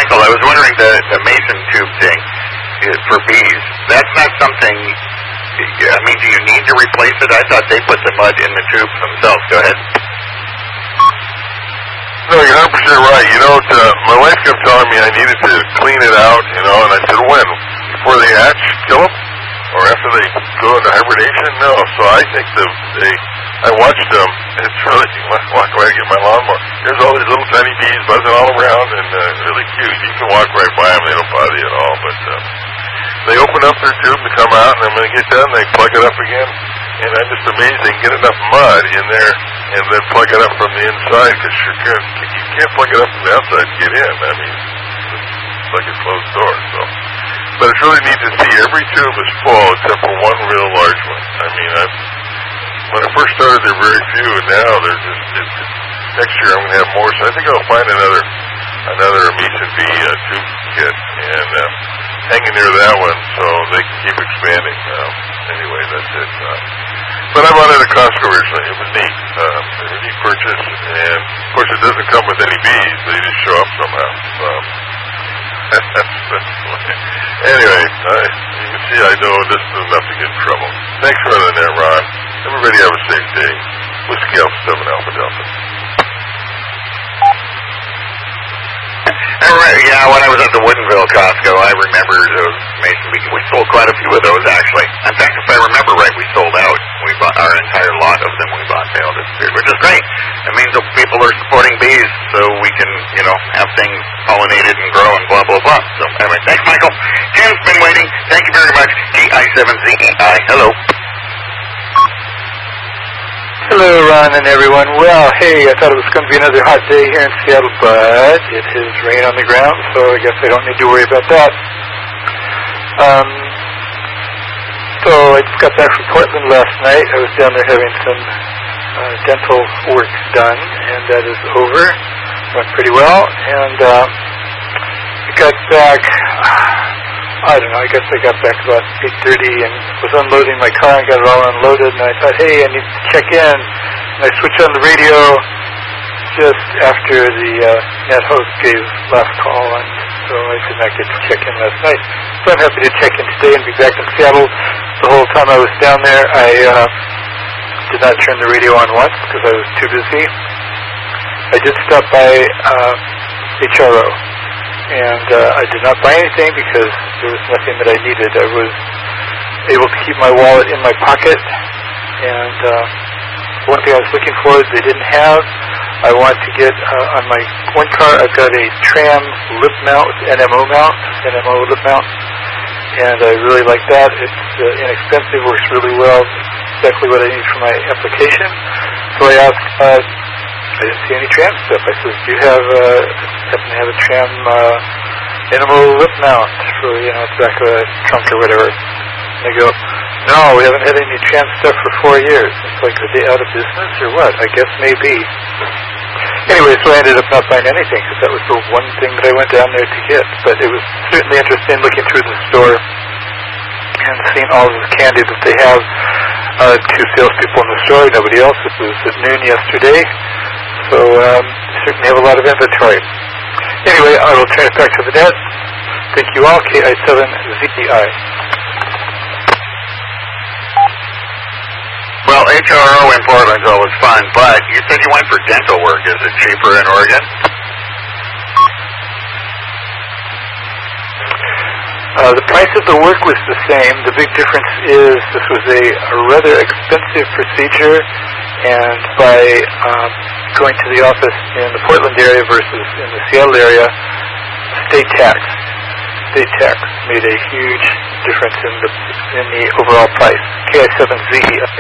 Michael, I was wondering the mason tube thing for bees. That's not something. I mean, do you need to replace it? I thought they put the mud in the tubes themselves. Go ahead. No, you're 100% right. You know, my wife kept telling me I needed to clean it out, you know, and I said, when? Before they hatch, kill them? Or after they go into hibernation? No. So I think I watched them. It's really, walk away and get my lawnmower. There's all these little tiny bees buzzing all around and really cute. You can walk right by them. They don't bother you at all. But they open up their tube to come out, and then when they get done, they plug it up again. And I'm just amazed they can get enough mud in there and then plug it up from the inside, because you can't plug it up from the outside to get in. I mean, it's like a closed door. So, but it's really neat to see every tube is full except for one real large one. I mean, when I first started, there were very few, and now they're just. Next year I'm going to have more, so I think I'll find another mason bee tube kit and hanging near that one so they can keep expanding. Anyway, that's it. But I bought it at Costco recently. It was neat. It was a neat purchase, and of course it doesn't come with any bees. They just show up somehow. Anyway, you can see I know this is enough to get in trouble. Thanks for running that, Ron. Everybody have a safe day. Whiskey Alpha 7 Alpha Delta. Yeah, when I was at the Woodinville Costco, I remember those mason bees. We sold quite a few of those, actually. In fact, if I remember right, we sold out. We bought our entire lot of them. We bought mail disappeared, which is great. It means that people are supporting bees, so we can, have things pollinated and grow and blah, blah, blah. So, anyway, thanks, Michael. Jim's been waiting. Thank you very much. GI7ZEI. Hello. Hello, Ron and everyone. Well, hey, I thought it was going to be another hot day here in Seattle, but it is rain on the ground, so I guess I don't need to worry about that. So I just got back from Portland last night. I was down there having some dental work done, and that is over. Went pretty well, and I got back, I guess I got back about 8:30 and was unloading my car and got it all unloaded, and I thought, hey, I need to check in. And I switched on the radio just after the net host gave last call, and so I did not get to check in last night. So I'm happy to check in today and be back in Seattle. The whole time I was down there, I did not turn the radio on once because I was too busy. I did stop by HRO. And I did not buy anything because there was nothing that I needed. I was able to keep my wallet in my pocket. And one thing I was looking for is they didn't have. I want to get on my one car, I've got a Tram lip mount, NMO lip mount. And I really like that. It's inexpensive, works really well. It's exactly what I need for my application. So I asked, I didn't see any Tram stuff. I said, do you happen to have a Tram animal lip mount for, back of a trunk or whatever? And they go, no, we haven't had any Tram stuff for 4 years. It's like, are they out of business or what? I guess maybe. Anyway, so I ended up not buying anything because that was the one thing that I went down there to get. But it was certainly interesting looking through the store and seeing all of the candy that they have. Two salespeople in the store, nobody else. It was at noon yesterday. So certainly have a lot of inventory. Anyway, I will turn it back to the net. Thank you all. KI7ZEI. Well, HRO in Portland's always fun, but you said you went for dental work. Is it cheaper in Oregon? The price of the work was the same. The big difference is this was a rather expensive procedure, and by going to the office in the Portland area versus in the Seattle area, state tax made a huge difference in the overall price. KI7ZEI.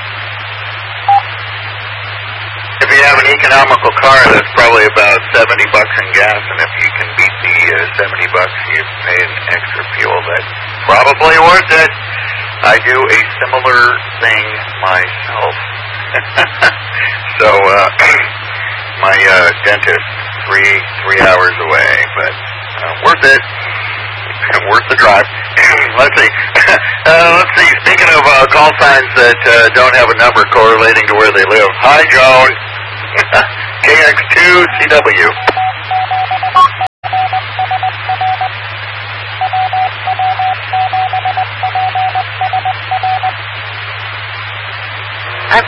If you have an economical car, that's probably about $70 in gas, and if you can beat the $70, you pay an extra fuel. That's probably worth it. I do a similar thing myself. So, my dentist, three hours away, but worth it. Worth the drive. Let's see. Speaking of call signs that don't have a number correlating to where they live. Hi, Joan. KX2CW.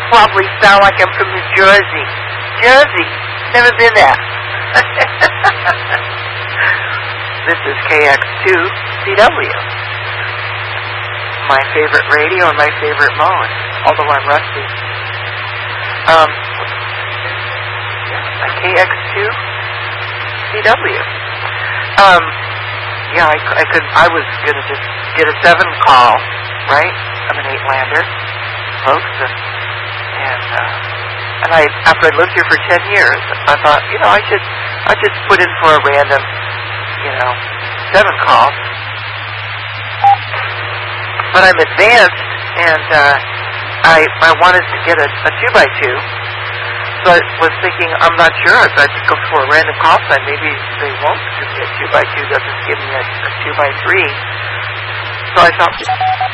probably sound like I'm from New Jersey. Jersey. Never been there. This is KX2CW. My favorite radio and my favorite mode, although I'm rusty. KX2CW. I was gonna just get a 7 call, right? I'm an 8-lander, folks, and after I lived here for 10 years, I thought, I should put in for a random, 7 call. But I'm advanced, and I wanted to get a 2x2. So I was thinking, I'm not sure if I go for a random call sign. Maybe they won't give me a 2x2. They'll just give me a 2x3. So I thought,